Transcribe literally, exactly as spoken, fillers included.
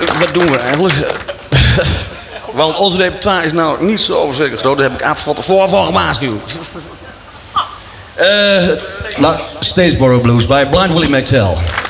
wat doen we eigenlijk? Want ons repertoire is nou niet zo overzeker groot. Dat heb ik Aap voor voor gewaarschuwd. Uh, nou, Statesboro Blues bij Blind Willie McTell.